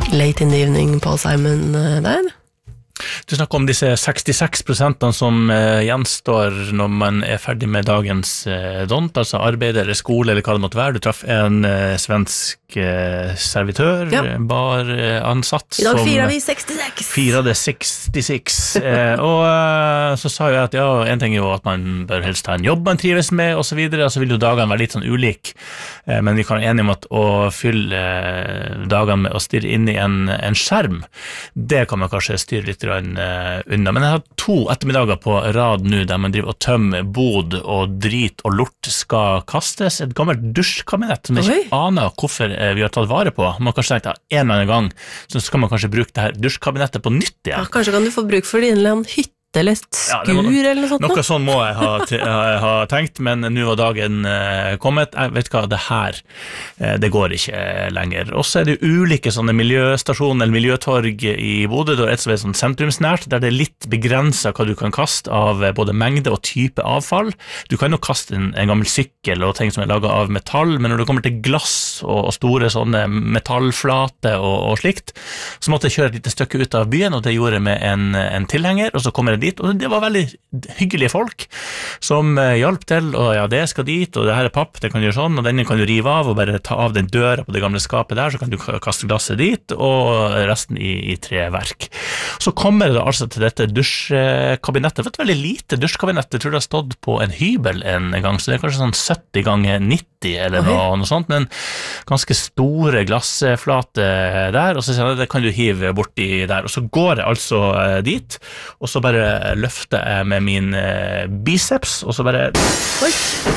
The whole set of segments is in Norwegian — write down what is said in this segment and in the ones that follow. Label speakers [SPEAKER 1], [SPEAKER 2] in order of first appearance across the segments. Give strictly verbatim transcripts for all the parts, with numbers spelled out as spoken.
[SPEAKER 1] Late in the evening, Paul Simon der.
[SPEAKER 2] Du snakker om disse sekstiseks prosentene som eh, gjenstår når man er ferdig med dagens eh, dont, altså arbeid eller skole eller hva det måtte være. Du traff en eh, svensk eh, servitør, ja. bar eh, ansatt.
[SPEAKER 1] I dag firer vi sekstiseks.
[SPEAKER 2] Firer det sekstiseks. eh, og eh, så sa jeg at ja, en ting er jo at man bør helst ha en jobb man trives med, og så videre, og så vil jo dagene være litt sånn ulik. Eh, men vi kan være enige om at å fylle eh, dagene med å stirre inn i en, en skjerm, det kan man kanskje styre litt unna, men jeg har to ettermiddager på rad nå der man driver og tømmer bod og drit og lort skal kastes. Et gammelt dusjkabinett som jeg ikke aner hvorfor vi har tatt vare på. Man har kanskje tenkt at en eller annen gang så skal man kanskje bruke det her dusjkabinettet på nytt igjen.
[SPEAKER 1] Ja, kanskje kan du få bruk for det i en eller annen hytte eller et skur ja, noe, eller noe sånt.
[SPEAKER 2] Noe sånn må jeg ha, t- ha tenkt, men nå var dagen eh, kommet. Jeg vet hva, det her, eh, det går ikke lenger. Og så er det ulike sånne miljøstasjoner eller miljøtorg i Bodø, det er et som er sånn sentrumsnært, der det er litt begrenset hva du kan kaste av både mengde og type avfall. Du kan jo kaste en, en gammel sykkel og ting som er laget av metall, men når det kommer til glass og, og store sånne metallflate og, og slikt, så måtte jeg kjøre et lite stykke ut av byen, og det gjorde jeg med en, en tilhenger, og så kommer jeg dit, og det var veldig hyggelige folk som hjalp til, og ja, det skal dit, og det her er papp, det kan du gjøre sånn, og denne kan du rive av, og bare ta av den døra på det gamle skapet der, så kan du kaste glasset dit, og resten i, i treverk. Så kommer det altså til dette dusjkabinettet, det var et veldig lite dusjkabinett, jeg tror det har stått på en hybel en gang, så det er kanskje sånn sytti ganger nitti eller noe, noe sånt, men ganske store glassflate der, og så sier jeg, det kan du hive borti der, og så går jeg altså dit, og så bare løfter jeg med min biceps, og så bare oi.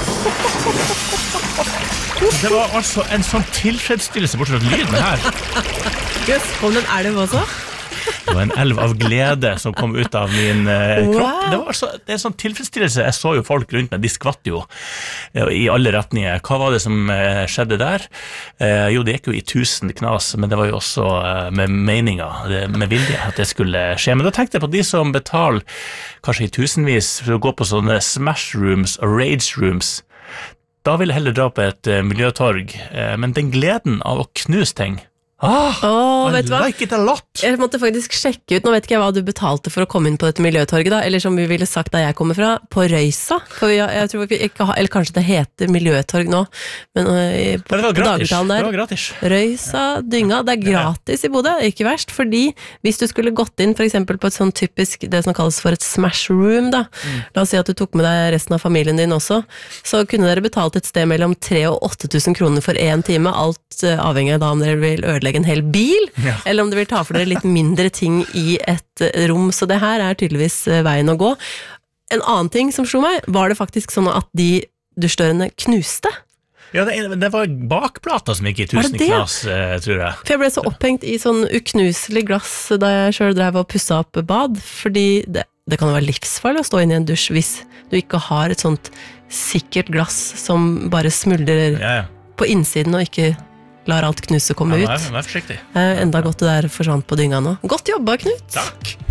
[SPEAKER 2] Det var altså en sånn tilfredsstillelse bortsett fra lyden her.
[SPEAKER 1] Jøss, kom den elv også?
[SPEAKER 2] Det var en elv av glede som kom ut av min eh, kropp. Wow. Det var altså, det er en sånn tilfredsstillelse. Jeg så jo folk rundt meg, de skvatt jo eh, i alle retninger. Hva var det som eh, skjedde der? Eh, jo, det gikk jo i tusen knas, men det var jo også eh, med meninger, det, med vilje at det skulle skje. Men da tenkte jeg på de som betaler kanskje i tusenvis for å gå på sånne smash rooms og rage rooms. Da vil jeg heller dra på et eh, miljøtorg, eh, men den gleden av å knuse ting, Ah, oh, I like it a lot.
[SPEAKER 1] Jeg måtte faktisk sjekke ut, nå vet ikke jeg hva du betalte for å komme inn på dette miljøtorget da, eller som vi ville sagt der jeg kommer fra, på Røysa, for vi, jeg tror vi ikke har, eller kanskje det heter miljøtorg nå, men uh, på,
[SPEAKER 2] det var gratis.
[SPEAKER 1] Der,
[SPEAKER 2] det var gratis.
[SPEAKER 1] Røysa, Dynga, det er gratis i Bodø, ikke verst, fordi hvis du skulle gått inn for eksempel på et sånn typisk, det som kalles for et smash room da, mm. la oss si at du tok med deg resten av familien din også, så kunne dere betalt et sted mellom tre og åtte tusen kroner for en time, alt uh, avhengig av da om dere vil ødelegge en hel bil, ja. Eller om du vil ta for dere litt mindre ting i et rom, så det her er tydeligvis veien å gå. En annen ting som slo meg, var det faktisk sånn at de dusjdørene knuste?
[SPEAKER 2] Ja, det, det var bakplata som gikk i tusen knas, tror jeg.
[SPEAKER 1] For jeg ble så opphengt i sånn uknuselig glass da jeg selv drev og pusset opp bad, fordi det, det kan jo være livsfarlig å stå inn i en dusj hvis du ikke har et sånt sikkert glass som bare smuldrer ja, ja. På innsiden og ikke lar alt knuse komme
[SPEAKER 2] ja,
[SPEAKER 1] ut.
[SPEAKER 2] Vær forsiktig.
[SPEAKER 1] Enda godt det der forsvant på dynga nå. Godt jobba, Knut!
[SPEAKER 2] Takk!